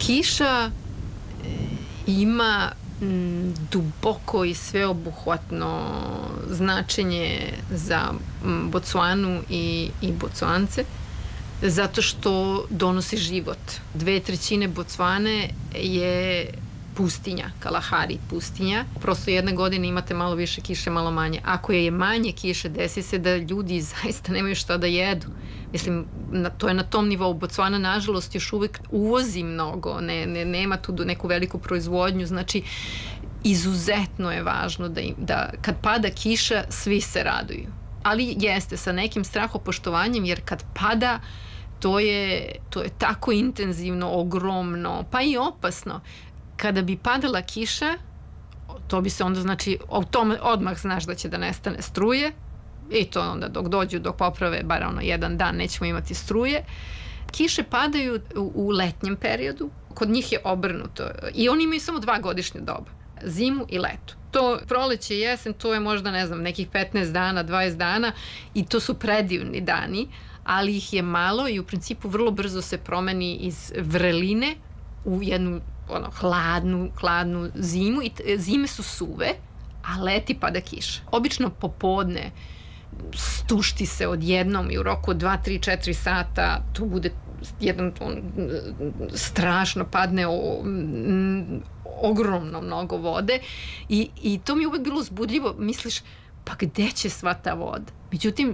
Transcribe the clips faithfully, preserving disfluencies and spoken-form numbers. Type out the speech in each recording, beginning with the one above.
Kiša ima m, duboko i sveobuhvatno značenje za m, Bocvanu i, i Bocvance, zato što donosi život. Dve trećine Bocvane je pustinja, Kalahari pustinja. Prosto jedne godine imate malo više kiše, malo manje. Ako je manje kiše, desi se da ljudi zaista nemaju šta da jedu. Mislim, na, to je na tom nivou. Bocvana, nažalost, još uvek uvozi mnogo, ne, ne, nema tu neku veliku proizvodnju, znači izuzetno je važno da, im, da kad pada kiša, svi se raduju. Ali jeste, sa nekim strahopoštovanjem, jer kad pada, to je, to je tako intenzivno, ogromno, pa i opasno. Kada bi padala kiša, to bi se onda, znači, odmah znaš da će da nestane struje, i to onda dok dođu, dok poprave bar ono jedan dan nećemo imati struje. Kiše padaju u, u letnjem periodu, kod njih je obrnuto i oni imaju samo dva godišnje doba, zimu i leto. To proleće i jesen, to je možda, ne znam, nekih petnaest dana, dvadeset dana i to su predivni dani, ali ih je malo i u principu vrlo brzo se promeni iz vreline u jednu ono, hladnu, hladnu zimu i zime su suve, a leti pada kiša. Obično popodne stušti se odjednom i u roku od dva, tri, četiri sata to bude jedan on, strašno padne o, m, ogromno mnogo vode i, i to mi je uvek bilo uzbudljivo. Misliš, pa gde će sva ta voda? Međutim,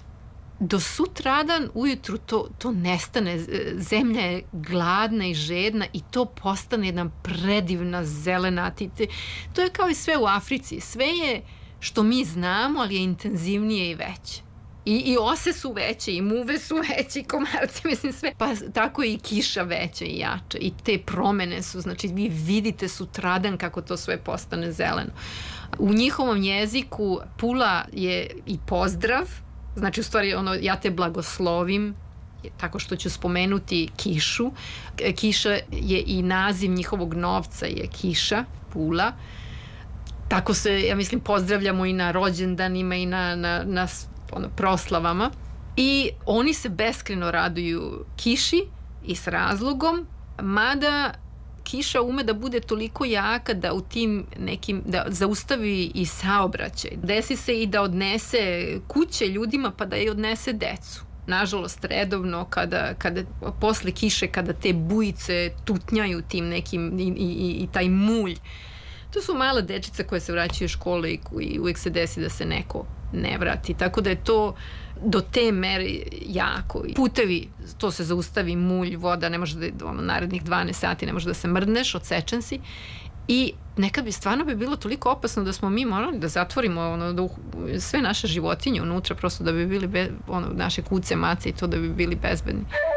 do sutradan ujutru to, to nestane. Zemlja je gladna i žedna i to postane jedna predivna zelena. To je kao i sve u Africi. Sve je što mi znamo, ali je intenzivnije i veće. I, i ose su veće, i muve su veće, i komarci, mislim sve. Pa tako je i kiša veća i jača. I te promene su, znači vi vidite sutradan kako to sve postane zeleno. U njihovom jeziku pula je i pozdrav, znači u stvari ono, ja te blagoslovim, tako što ću spomenuti kišu. Kiša je i naziv njihovog novca je kiša, pula. Tako se, ja mislim, pozdravljamo i na rođendanima i na, na, na ono, proslavama. I oni se beskrajno raduju kiši i s razlogom, mada kiša ume da bude toliko jaka da u tim nekim, da zaustavi i saobraćaj. Desi se i da odnese kuće ljudima pa da i odnese decu. Nažalost, redovno, kada, kada posle kiše, kada te bujice tutnjaju tim nekim i, i, i taj mulj, to su male dečice koje se vraćaju u škole i, i uvijek se desi da se neko ne vrati. Tako da je to do te mere jako. Putevi, to se zaustavi, mulj, voda, ne može da ono, narednih dvanaest sati ne može da se mrdneš, odsečen si. I nekad bi stvarno bi bilo toliko opasno da smo mi morali da zatvorimo ono, da, sve naše životinje unutra, prosto da bi bili be, ono, naše kuce, mace i to da bi bili bezbedni.